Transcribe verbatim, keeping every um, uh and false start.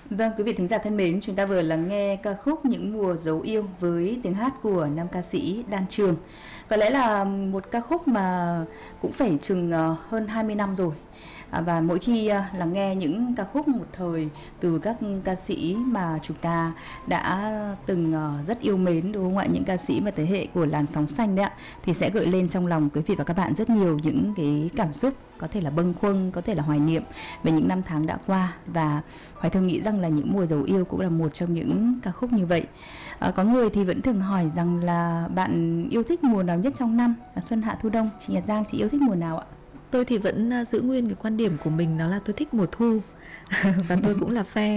Vâng, quý vị thính giả thân mến, chúng ta vừa lắng nghe ca khúc Những mùa dấu yêu với tiếng hát của nam ca sĩ Đan Trường. Có lẽ là một ca khúc mà cũng phải chừng ờ, hơn hai mươi năm rồi. À, và mỗi khi ờ, lắng nghe những ca khúc một thời từ các ca sĩ mà chúng ta đã từng ờ, rất yêu mến, đúng không ạ? Những ca sĩ mà thế hệ của làn sóng xanh đấy ạ, thì sẽ gợi lên trong lòng quý vị và các bạn rất nhiều những cái cảm xúc, có thể là bâng khuâng, có thể là hoài niệm về những năm tháng đã qua. Và Hoài Thương nghĩ rằng là Những mùa dấu yêu cũng là một trong những ca khúc như vậy. À, có người thì vẫn thường hỏi rằng là bạn yêu thích mùa nào nhất trong năm, à, xuân hạ thu đông. Chị Nhật Giang, chị yêu thích mùa nào ạ? Tôi thì vẫn à, giữ nguyên cái quan điểm của mình, đó là tôi thích mùa thu. Và tôi cũng là fan